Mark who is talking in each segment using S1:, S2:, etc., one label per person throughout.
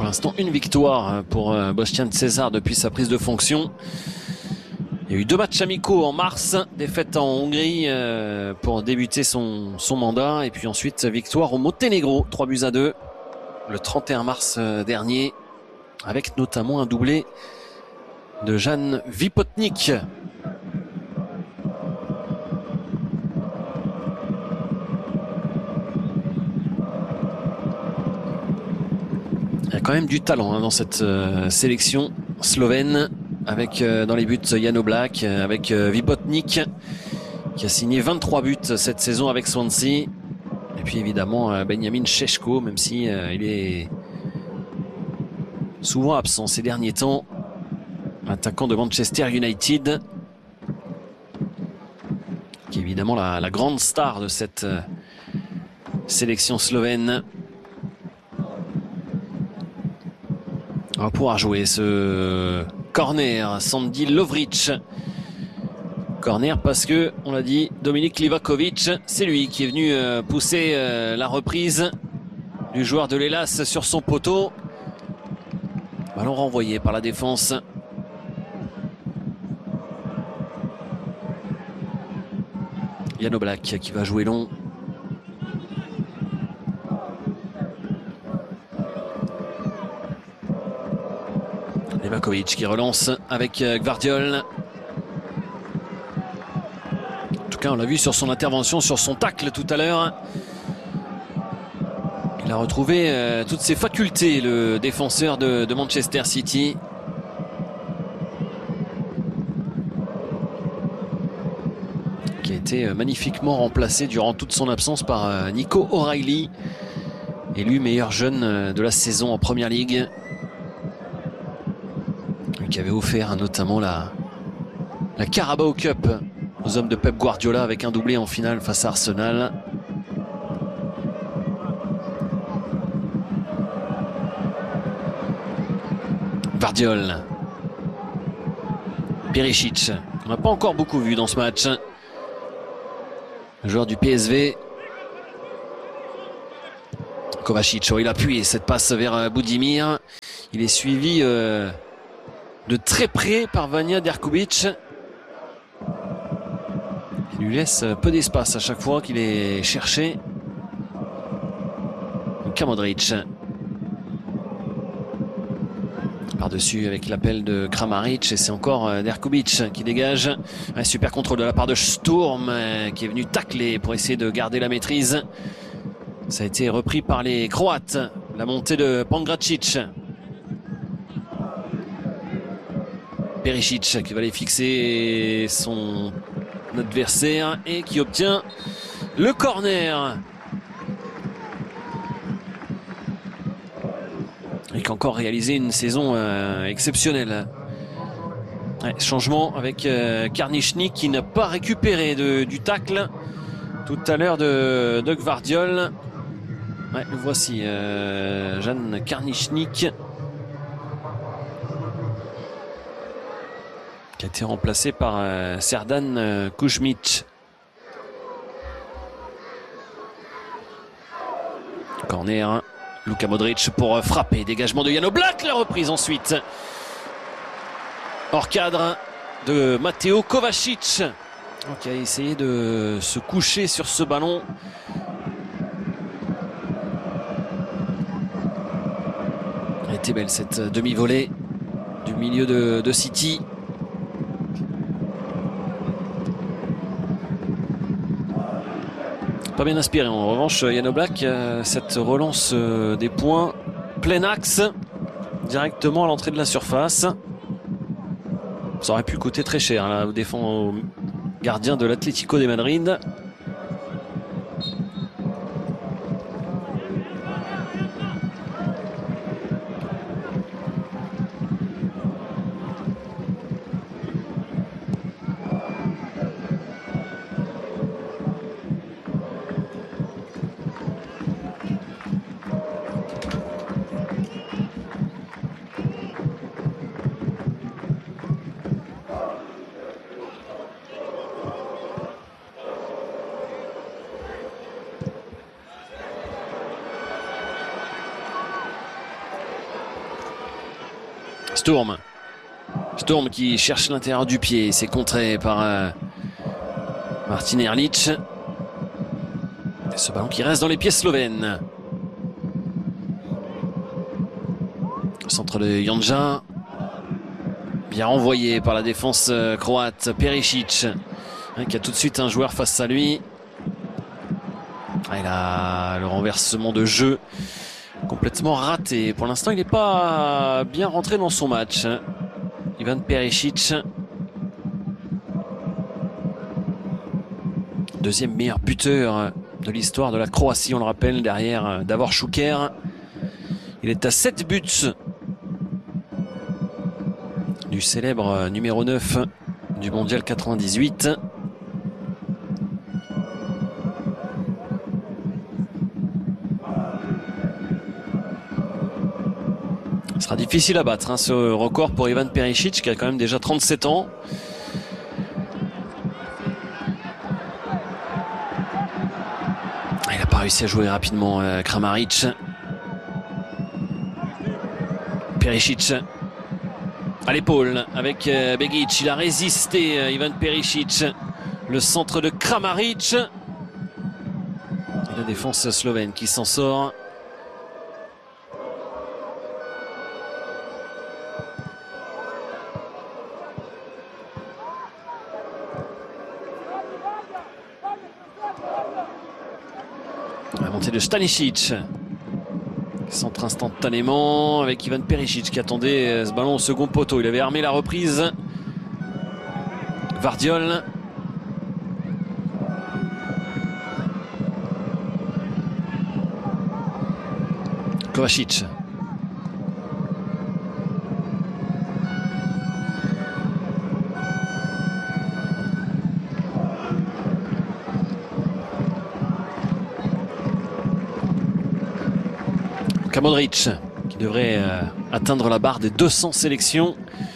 S1: l'instant, une victoire pour Boštjan Cesar depuis sa prise de fonction. Il y a eu 2 matchs amicaux en mars, défaite en Hongrie pour débuter son mandat, et puis ensuite victoire au Monténégro, 3-2 le 31 mars dernier, avec notamment un doublé de Jan Vipotnik. Il y a quand même du talent dans cette sélection slovène, avec dans les buts Jan Oblak, avec Vipotnik qui a signé 23 buts cette saison avec Swansea, et puis évidemment Benjamin Šeško, même si il est souvent absent ces derniers temps, attaquant de Manchester United, qui est évidemment la grande star de cette sélection slovène. On va pouvoir jouer ce corner, Sandy Lovric. Corner parce que, on l'a dit, Dominik Livakovic, c'est lui qui est venu pousser la reprise du joueur de l'Hellas sur son poteau. Ballon renvoyé par la défense. Jan Oblak qui va jouer long. Livakovic qui relance avec Gvardiol. En tout cas, on l'a vu sur son intervention, sur son tacle tout à l'heure. Il a retrouvé toutes ses facultés, le défenseur de Manchester City. Qui a été magnifiquement remplacé durant toute son absence par Nico O'Reilly, élu meilleur jeune de la saison en Première Ligue. Lui qui avait offert notamment la Carabao Cup aux hommes de Pep Guardiola avec un doublé en finale face à Arsenal. Gvardiol. Perisic, qu'on n'a pas encore beaucoup vu dans ce match. Le joueur du PSV. Kovacic, il appuie cette passe vers Budimir. Il est suivi de très près par Vanja Derkubic. Il lui laisse peu d'espace à chaque fois qu'il est cherché. Luka Modric. Par-dessus avec l'appel de Kramaric, et c'est encore Derkubic qui dégage. Un super contrôle de la part de Sturm qui est venu tacler pour essayer de garder la maîtrise. Ça a été repris par les Croates. La montée de Pangracic. Perisic qui va aller fixer son adversaire et qui obtient le corner. Et qui a encore réalisé une saison exceptionnelle. Ouais, changement avec Karnichny qui n'a pas récupéré du tacle tout à l'heure de Gvardiol. Ouais, le voici, Jan Karnichny, qui a été remplacé par Serdan Kuzmic. Corner, Luka Modric pour frapper, dégagement de Jan Oblak, la reprise ensuite hors cadre de Mateo Kovacic, qui a essayé de se coucher sur ce ballon. Elle était belle cette demi-volée du milieu de City. Pas bien inspiré en revanche Jan Oblak, cette relance des points plein axe directement à l'entrée de la surface. Ça aurait pu coûter très cher là, au gardien de l'Atlético de Madrid. Sturm. Sturm qui cherche l'intérieur du pied. C'est contré par Martin Ehrlich. Et ce ballon qui reste dans les pieds slovènes. Au centre de Janja. Bien renvoyé par la défense croate. Perisic, qui a tout de suite un joueur face à lui. Il a le renversement de jeu complètement raté. Pour l'instant, il n'est pas bien rentré dans son match. Ivan Perisic. Deuxième meilleur buteur de l'histoire de la Croatie, on le rappelle, derrière Davor Šuker. Il est à 7 buts du célèbre numéro 9 du mondial 98. Ce sera difficile à battre, ce record pour Ivan Perisic qui a quand même déjà 37 ans. Il n'a pas réussi à jouer rapidement, Kramaric. Perisic à l'épaule avec Begic. Il a résisté, Ivan Perisic. Le centre de Kramaric. Et la défense slovène qui s'en sort. La montée de Stanisic. Centre instantanément avec Ivan Perisic qui attendait ce ballon au second poteau. Il avait armé la reprise. Vardiol. Kovacic. Modric qui devrait atteindre la barre des 200 sélections.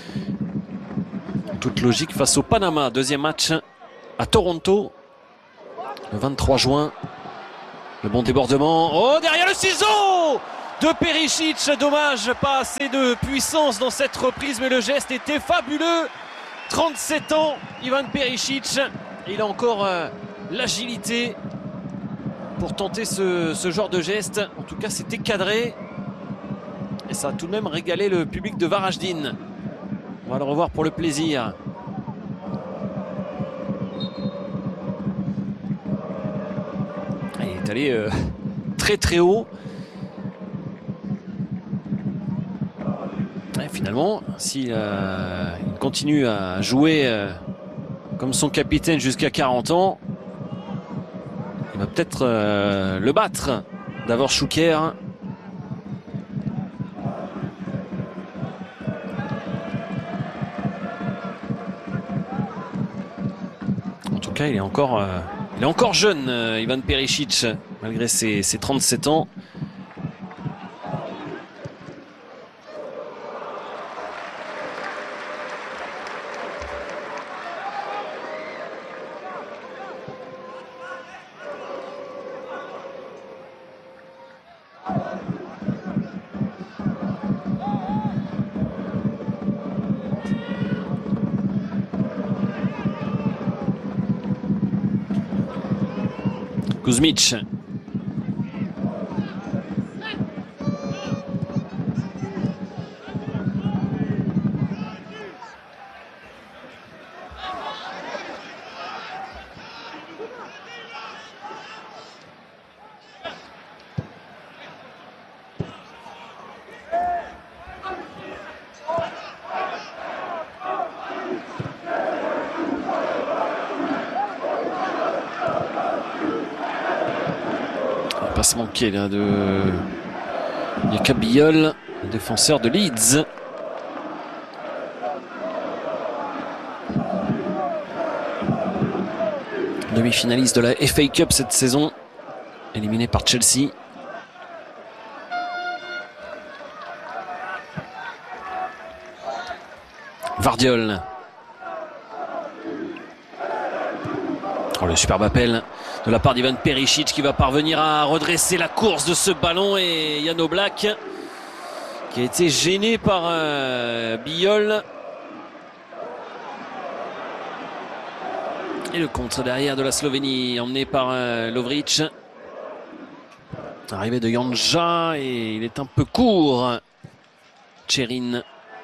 S1: Toute logique face au Panama. Deuxième match à Toronto le 23 juin. Le bon débordement. Oh, derrière le ciseau de Perisic. Dommage, pas assez de puissance dans cette reprise, mais le geste était fabuleux. 37 ans, Ivan Perisic. Il a encore l'agilité pour tenter ce genre de geste. En tout cas, c'était cadré. Et ça a tout de même régalé le public de Varaždin. On va le revoir pour le plaisir. Il est allé très très haut. Et finalement, s'il continue à jouer comme son capitaine jusqu'à 40 ans, il va peut-être le battre, Davor Šuker. En tout cas, il est encore jeune, Ivan Perisic, malgré ses 37 ans. Kuzmic. Passe manquée là de Jakob Biol, le défenseur de Leeds. Demi-finaliste de la FA Cup cette saison, éliminé par Chelsea. Vardiol. Oh, le superbe appel de la part d'Ivan Perisic qui va parvenir à redresser la course de ce ballon, et Jan Oblak qui a été gêné par Billol. Et le contre derrière de la Slovénie, emmené par Lovric. Arrivée de Janja et il est un peu court. Tcherin.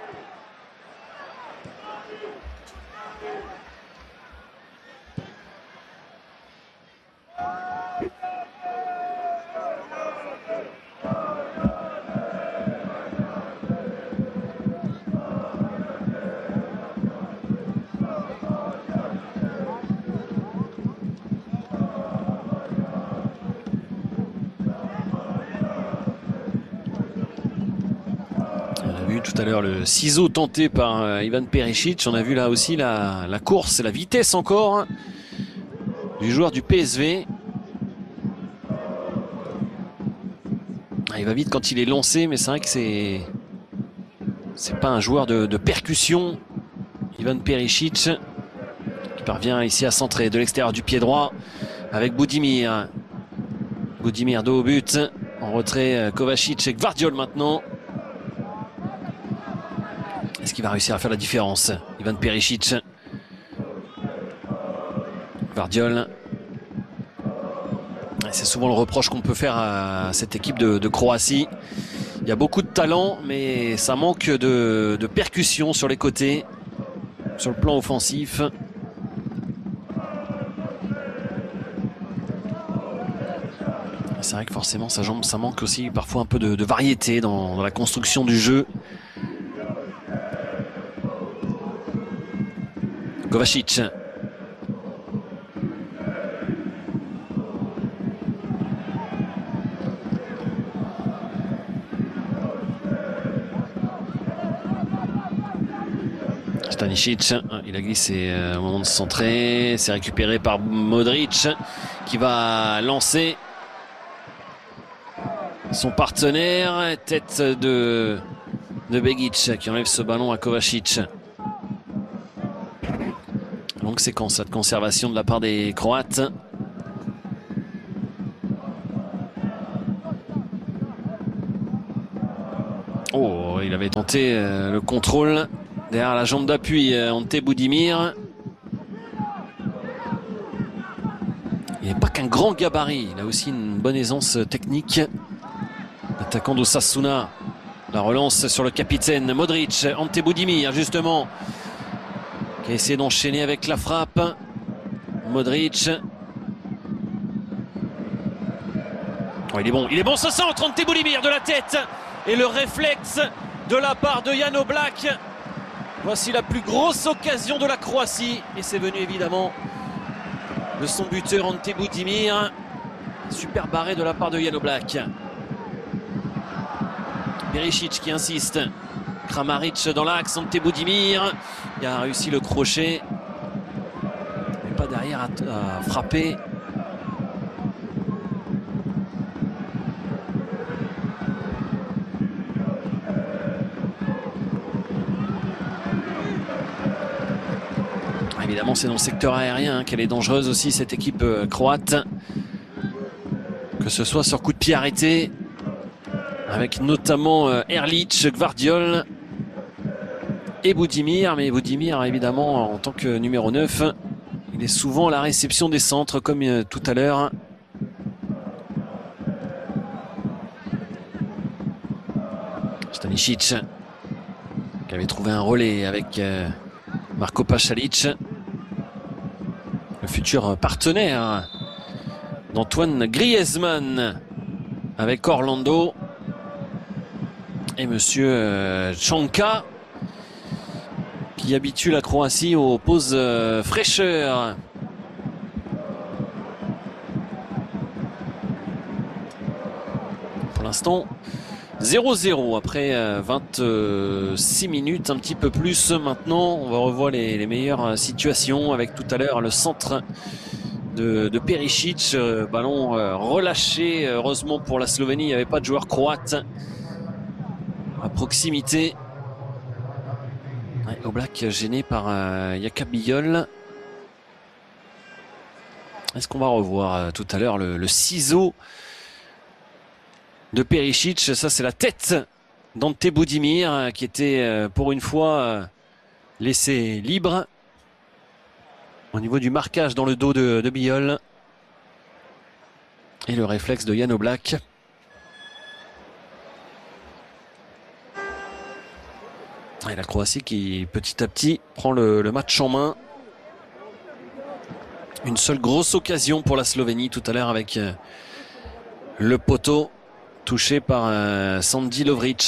S1: Tout à l'heure le ciseau tenté par Ivan Perisic. On a vu là aussi la course et la vitesse encore du joueur du PSV. Il va vite quand il est lancé, mais c'est vrai que c'est pas un joueur de percussion. Ivan Perisic qui parvient ici à centrer de l'extérieur du pied droit avec Budimir. Budimir dos au but. En retrait Kovacic et Gvardiol maintenant. Est-ce qu'il va réussir à faire la différence? Ivan Perisic. Gvardiol. C'est souvent le reproche qu'on peut faire à cette équipe de Croatie. Il y a beaucoup de talent, mais ça manque de percussion sur les côtés, sur le plan offensif. C'est vrai que forcément ça manque aussi parfois un peu de variété dans la construction du jeu. Kovacic. Stanisic, il a glissé au moment de se centrer. C'est récupéré par Modric qui va lancer son partenaire. Tête de Begic qui enlève ce ballon à Kovacic. Longue séquence de conservation de la part des Croates. Oh, il avait tenté le contrôle derrière la jambe d'appui Ante Budimir. Il n'est pas qu'un grand gabarit, il a aussi une bonne aisance technique. L'attaquant d'Osasuna. La relance sur le capitaine Modric. Ante Budimir justement, qui a essayé d'enchaîner avec la frappe. Modric. Oh, il est bon ce centre. Ante Budimir de la tête. Et le réflexe de la part de Jan Oblak. Voici la plus grosse occasion de la Croatie. Et c'est venu évidemment de son buteur Ante Budimir. Super barré de la part de Jan Oblak. Perisic qui insiste. Kramaric dans l'axe, Ante Budimir. Il a réussi le crochet. Mais pas derrière à frapper. Évidemment, c'est dans le secteur aérien qu'elle est dangereuse aussi, cette équipe croate. Que ce soit sur coup de pied arrêté, avec notamment Erlic, Gvardiol et Budimir. Mais Budimir, évidemment, en tant que numéro 9, il est souvent à la réception des centres, comme tout à l'heure. Stanisic, qui avait trouvé un relais avec Marko Pasalic, le futur partenaire d'Antoine Griezmann avec Orlando. Et monsieur Tchanka qui habitue la Croatie aux pauses fraîcheur. Pour l'instant 0-0 après 26 minutes, un petit peu plus maintenant. On va revoir les meilleures situations avec tout à l'heure le centre de Perisic, ballon relâché. Heureusement pour la Slovénie, il n'y avait pas de joueur croate à proximité. Ouais, Oblak gêné par Jakab Billol. Est-ce qu'on va revoir tout à l'heure le ciseau de Perisic? Ça, c'est la tête Dante Boudimir qui était pour une fois laissé libre au niveau du marquage dans le dos de Biol. Et le réflexe de Jan Oblak. Et la Croatie qui petit à petit prend le match en main. Une seule grosse occasion pour la Slovénie tout à l'heure avec le poteau touché par Sandi Lovric.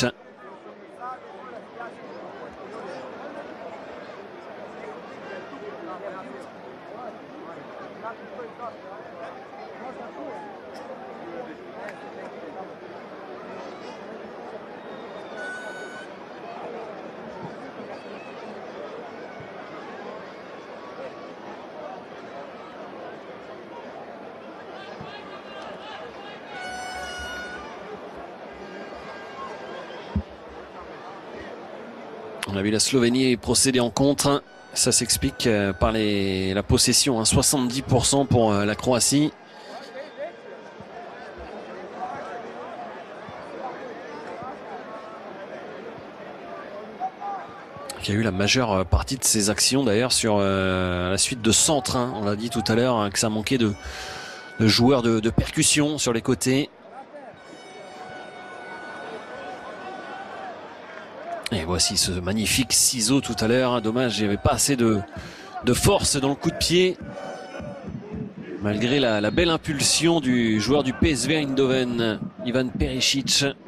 S1: On a vu la Slovénie procéder en contre. Ça s'explique par la possession, 70% pour la Croatie. Qui a eu la majeure partie de ses actions d'ailleurs sur la suite de centre. On l'a dit tout à l'heure que ça manquait de joueurs de percussion sur les côtés. Et voici ce magnifique ciseau tout à l'heure. Dommage, il n'y avait pas assez de force dans le coup de pied. Malgré la belle impulsion du joueur du PSV Eindhoven, Ivan Perisic.